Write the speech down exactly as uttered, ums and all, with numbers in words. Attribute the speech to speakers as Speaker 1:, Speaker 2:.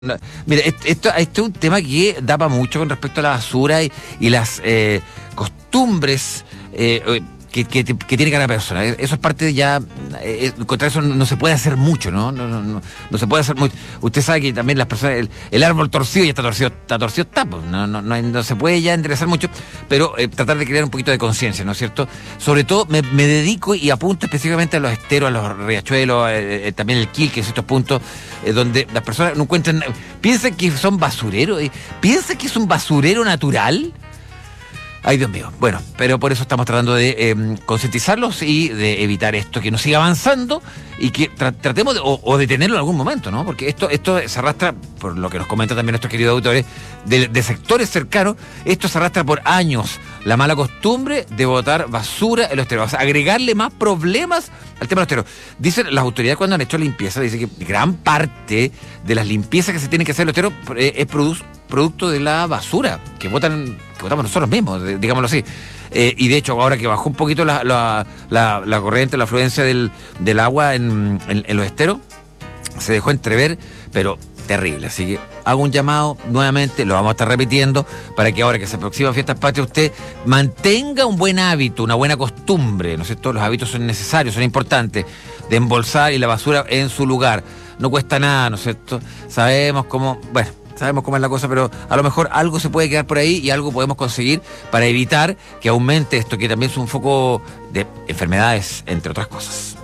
Speaker 1: No, mira, esto, esto, esto es un tema que da para mucho con respecto a la basura y, y las eh, costumbres eh, que, que, que tiene cada persona. Eso es parte de ya. Eh, contra eso no, no se puede hacer mucho, ¿no? No, no, no, no se puede hacer mucho. Usted sabe que también las personas. El, el árbol torcido ya está torcido, está torcido, está. Pues, no, no, no, no se puede ya enderezar mucho, pero eh, tratar de crear un poquito de conciencia, ¿no es cierto? Sobre todo me, me dedico y apunto específicamente a los esteros, a los riachuelos, eh, eh, también el Quilque, estos puntos eh, donde las personas no encuentran. Piensan que son basureros, eh, piensan que es un basurero natural. Ay, Dios mío. Bueno, pero por eso estamos tratando de eh, concientizarlos y de evitar esto, que no siga avanzando y que tra- tratemos de, o, o detenerlo en algún momento, ¿no? Porque esto, esto se arrastra, por lo que nos comentan también nuestros queridos autores, de, de sectores cercanos, esto se arrastra por años. La mala costumbre de botar basura en los esteros, o sea, agregarle más problemas al tema de los esteros. Dicen las autoridades cuando han hecho limpieza, dicen que gran parte de las limpiezas que se tienen que hacer en los esteros eh, es produ- producto de la basura que botan, que botamos nosotros mismos, digámoslo así. Eh, y de hecho, ahora que bajó un poquito la, la, la, la corriente, la afluencia del, del agua en, en, en los esteros, se dejó entrever, pero terrible. Así que hago un llamado nuevamente, lo vamos a estar repitiendo, para que ahora que se aproximan fiestas patrias, usted mantenga un buen hábito, una buena costumbre, ¿no es cierto? Los hábitos son necesarios, son importantes, de embolsar y la basura en su lugar. No cuesta nada, ¿no es cierto? Sabemos cómo, bueno, sabemos cómo es la cosa, pero a lo mejor algo se puede quedar por ahí y algo podemos conseguir para evitar que aumente esto, que también es un foco de enfermedades, entre otras cosas.